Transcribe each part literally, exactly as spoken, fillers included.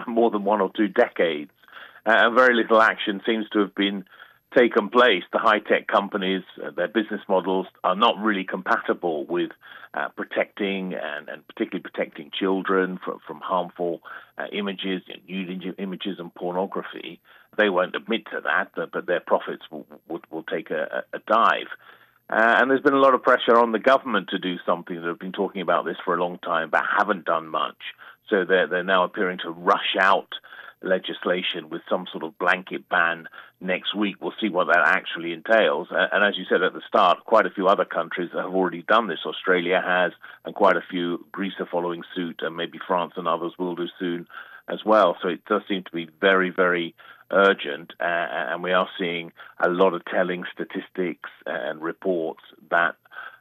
more than one or two decades, uh, and very little action seems to have been taken place. The high-tech companies, uh, their business models are not really compatible with uh, protecting and, and particularly protecting children from, from harmful uh, images, you know, nude images and pornography. They won't admit to that, but, but their profits will, will, will take a, a dive. Uh, and there's been a lot of pressure on the government to do something. They've been talking about this for a long time, but haven't done much. So they're, they're now appearing to rush out legislation with some sort of blanket ban next week. We'll see what that actually entails. Uh, and as you said at the start, quite a few other countries have already done this. Australia has, and quite a few. Greece are following suit, and maybe France and others will do soon as well. So it does seem to be very, very urgent, uh, and we are seeing a lot of telling statistics and reports that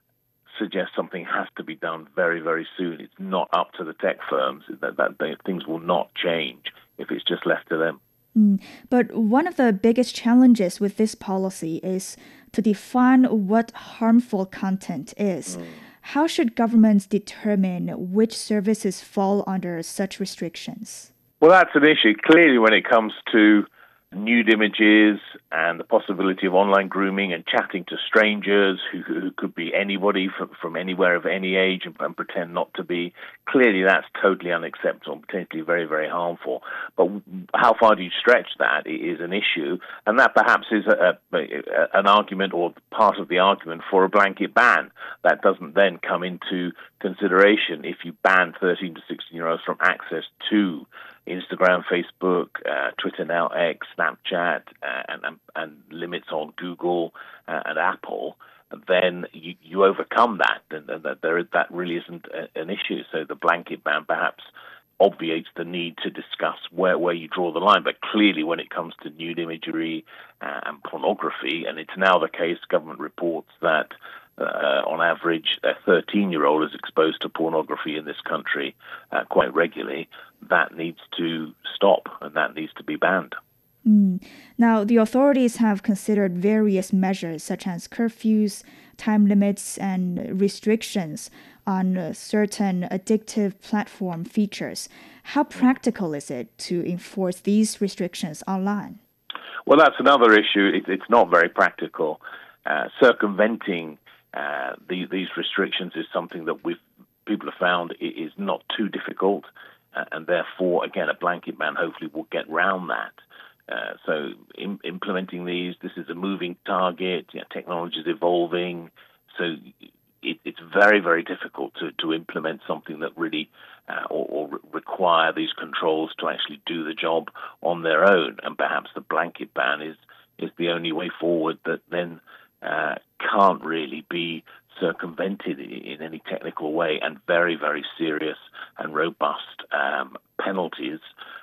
suggest something has to be done very, very soon. It's not up to the tech firms. That, that they, things will not change if it's just left to them. Mm. But one of the biggest challenges with this policy is to define what harmful content is. Mm. How should governments determine which services fall under such restrictions? Well, that's an issue. Clearly, when it comes to nude images and the possibility of online grooming and chatting to strangers who, who could be anybody from, from anywhere of any age and, and pretend not to be, clearly that's totally unacceptable and potentially very, very harmful. But how far do you stretch that is an issue, and that perhaps is a, a, an argument or part of the argument for a blanket ban. That doesn't then come into consideration if you ban thirteen to sixteen-year-olds from access to Instagram, Facebook, uh, Twitter now, X, Snapchat, uh, and, and and limits on Google uh, and Apple. Then you, you overcome that, and, and that there is, that really isn't a, an issue. So the blanket ban perhaps obviates the need to discuss where, where you draw the line. But clearly, when it comes to nude imagery uh, and pornography, and it's now the case, government reports that Uh, on average, a thirteen-year-old is exposed to pornography in this country uh, quite regularly. That needs to stop, and that needs to be banned. Mm. Now, the authorities have considered various measures such as curfews, time limits, and restrictions on uh, certain addictive platform features. How practical is it to enforce these restrictions online? Well, that's another issue. It, it's not very practical. Uh, circumventing Uh, the, these restrictions is something that we've, people have found is not too difficult, uh, and therefore, again, a blanket ban hopefully will get round that. Uh, so in, implementing these, this is a moving target, you know, technology is evolving, so it, it's very, very difficult to, to implement something that really, uh, or, or require these controls to actually do the job on their own, and perhaps the blanket ban is, is the only way forward that then Uh, can't really be circumvented in any technical way, and very, very serious and robust um, penalties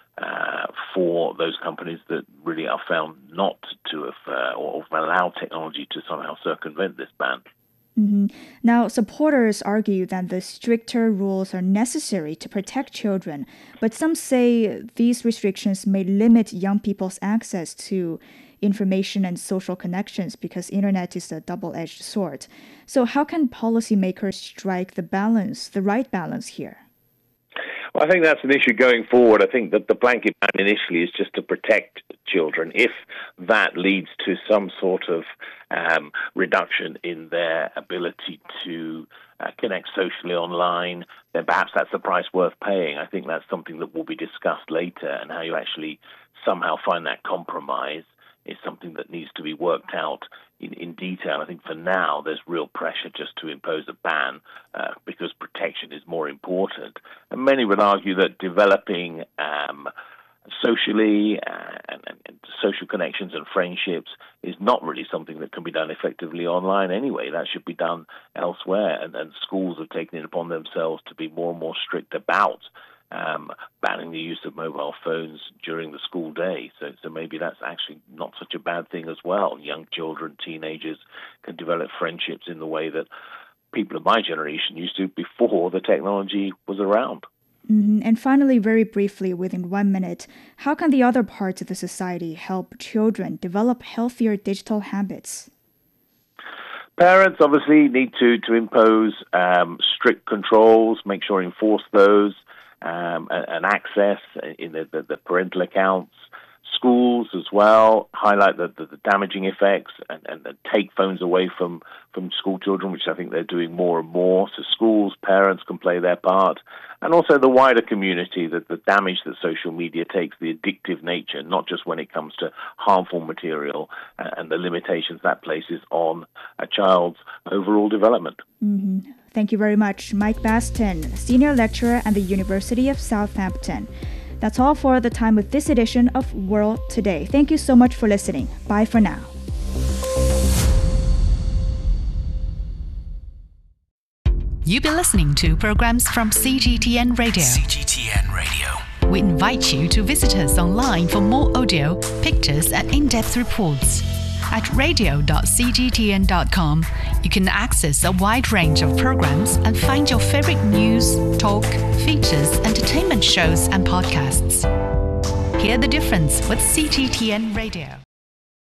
uh, for those companies that really are found not to have uh, or allowed technology to somehow circumvent this ban. Mm-hmm. Now, supporters argue that the stricter rules are necessary to protect children, but some say these restrictions may limit young people's access to information and social connections because internet is a double-edged sword. So how can policymakers strike the balance, the right balance here? Well, I think that's an issue going forward. I think that the blanket ban initially is just to protect children. If that leads to some sort of um, reduction in their ability to uh, connect socially online, then perhaps that's a price worth paying. I think that's something that will be discussed later, and how you actually somehow find that compromise is something that needs to be worked out in, in detail. I think for now there's real pressure just to impose a ban uh, because protection is more important. And many would argue that developing um, socially uh, and, and, and social connections and friendships is not really something that can be done effectively online anyway. That should be done elsewhere. And, and schools have taken it upon themselves to be more and more strict about Um, banning the use of mobile phones during the school day. So, so maybe that's actually not such a bad thing as well. Young children, teenagers can develop friendships in the way that people of my generation used to before the technology was around. Mm-hmm. And finally, very briefly, within one minute, how can the other parts of the society help children develop healthier digital habits? Parents obviously need to, to impose um, strict controls, make sure to enforce those. um, and, and access in the, the, the parental accounts. Schools as well highlight the, the, the damaging effects and, and, and take phones away from, from school children, which I think they're doing more and more. So schools, parents can play their part. And also the wider community, that the damage that social media takes, the addictive nature, not just when it comes to harmful material and, and the limitations that places on a child's overall development. Mm-hmm. Thank you very much, Mike Baston, Senior Lecturer at the University of Southampton. That's all for the time with this edition of World Today. Thank you so much for listening. Bye for now. You've been listening to programs from C G T N Radio. C G T N Radio. We invite you to visit us online for more audio, pictures, and in-depth reports. At radio dot c g t n dot com, you can access a wide range of programs and find your favorite news, talk, features, entertainment shows, and podcasts. Hear the difference with C G T N Radio.